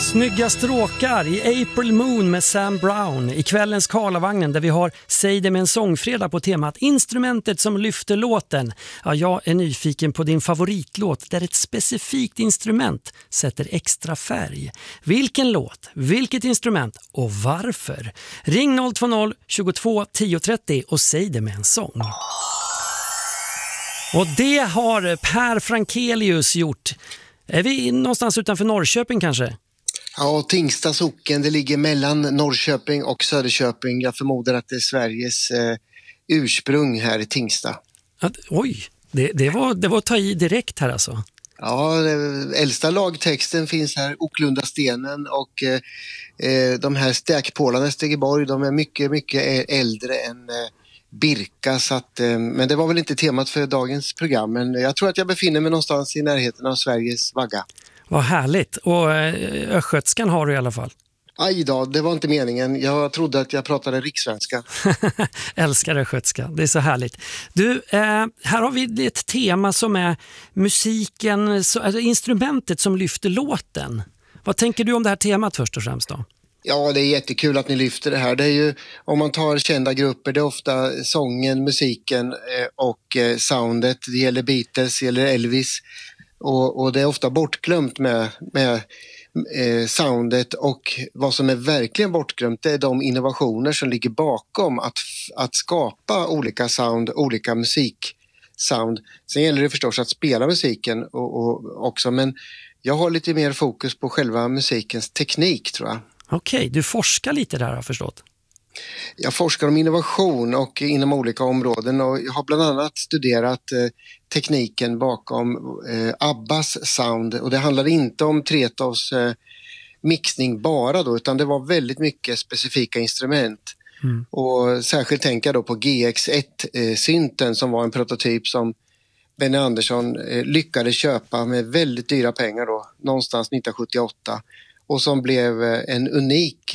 Snygga stråkar i April Moon med Sam Brown i kvällens Karlavagnen där vi har Säg det med en sångfredag på temat instrumentet som lyfter låten. Ja, jag är nyfiken på din favoritlåt där ett specifikt instrument sätter extra färg. Vilken låt, vilket instrument och varför? Ring 020 22 10 30 och säg det med en sång. Och det har Per Frankelius gjort. Är vi någonstans utanför Norrköping kanske? Ja, Tingsta socken, det ligger mellan Norrköping och Söderköping. Jag förmodar att det är Sveriges ursprung här i Tingsta. Oj, det var att ta i direkt här alltså. Ja, äldsta lagtexten finns här, Oklunda stenen, och de här stäkpålarna i Stegeborg, de är mycket, mycket äldre än Birka. Så att, men det var väl inte temat för dagens program, men jag tror att jag befinner mig någonstans i närheten av Sveriges vagga. Vad härligt. Och östgötskan har du i alla fall. Aj då, det var inte meningen. Jag trodde att jag pratade rikssvenska. Älskar östgötska, det är så härligt. Du, här har vi ett tema som är musiken, alltså instrumentet som lyfter låten. Vad tänker du om det här temat först och främst då? Ja, det är jättekul att ni lyfter det här. Det är ju, om man tar kända grupper, det är ofta sången, musiken och soundet. Det gäller Beatles, det gäller Elvis. Och det är ofta bortglömt med soundet, och vad som är verkligen bortglömt det är de innovationer som ligger bakom att skapa olika sound, olika musiksound. Sen gäller det förstås att spela musiken och också, men jag har lite mer fokus på själva musikens teknik, tror jag. Okej, du forskar lite där har jag förstått. Jag forskar om innovation och inom olika områden, och jag har bland annat studerat tekniken bakom Abbas sound, och det handlar inte om Tretovs mixning bara då, utan det var väldigt mycket specifika instrument. Och särskilt tänker jag då på GX1-synten som var en prototyp som Benny Andersson lyckades köpa med väldigt dyra pengar då, någonstans 1978, och som blev en unik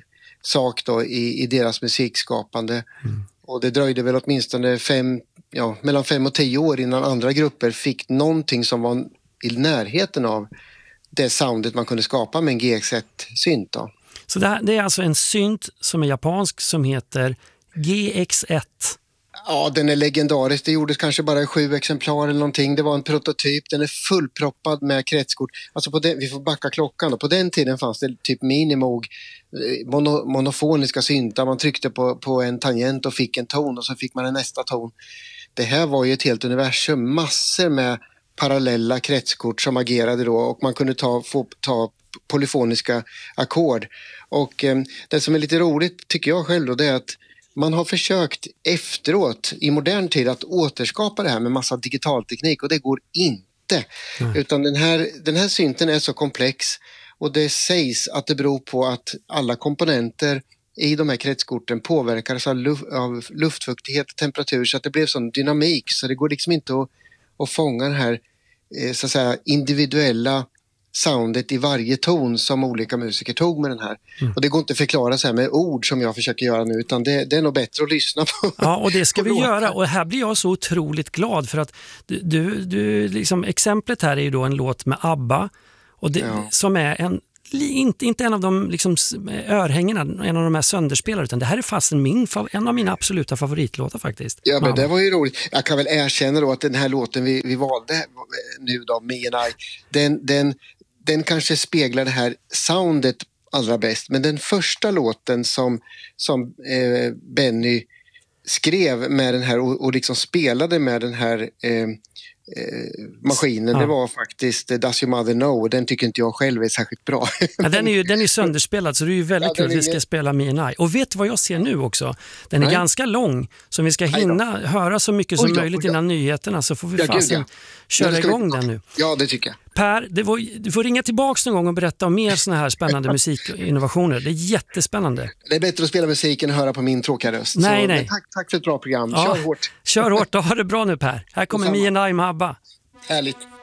sak då i deras musikskapande. Och det dröjde väl åtminstone mellan 5 och 10 år innan andra grupper fick någonting som var i närheten av det soundet man kunde skapa med en GX1-synt då. Så det är alltså en synt som är japansk som heter GX1. Ja, den är legendarisk. Det gjordes kanske bara 7 exemplar eller någonting. Det var en prototyp. Den är fullproppad med kretskort. Alltså vi får backa klockan då. På den tiden fanns det typ minimog, monofoniska syntar. Man tryckte på en tangent och fick en ton, och så fick man en nästa ton. Det här var ju ett helt universum. Massor med parallella kretskort som agerade då, och man kunde få polyfoniska ackord. Och det som är lite roligt tycker jag själv då, det är att man har försökt efteråt i modern tid att återskapa det här med massa digitalteknik, och det går inte. Utan den här synten är så komplex, och det sägs att det beror på att alla komponenter i de här kretskorten påverkas av luftfuktighet och temperatur, så att det blev sån dynamik, så det går liksom inte att fånga den här så att säga individuella soundet i varje ton som olika musiker tog med den här. Och det går inte att förklara så här med ord som jag försöker göra nu, utan det är nog bättre att lyssna på. Ja, och det ska vi göra, och här blir jag så otroligt glad för att du liksom, exemplet här är ju då en låt med ABBA, och som är inte en av de liksom örhängena, en av de här sönderspelare, utan det här är fast en av mina absoluta favoritlåtar faktiskt. Ja, men det var ju roligt. Jag kan väl erkänna då att den här låten vi valde nu då, Me and I, den kanske speglar det här soundet allra bäst, men den första låten som Benny skrev med den här och liksom spelade med den här maskinen, det var faktiskt Does Your Mother Know, och den tycker inte jag själv är särskilt bra. Ja, den är sönderspelad, så det är ju väldigt kul att vi ska spela Me and I. Och vet du vad jag ser nu också? Den är ganska lång, så vi ska hinna höra så mycket som möjligt innan nyheterna, så får vi köra igång den nu. Ja, det tycker jag. Per, du får ringa tillbaka någon gång och berätta om mer såna här spännande musikinnovationer. Det är jättespännande. Det är bättre att spela musiken och höra på min tråkiga röst. Nej. Tack för ett bra program. Kör hårt. Kör hårt, då har det bra nu Per. Här kommer Me and I med ABBA. Härligt.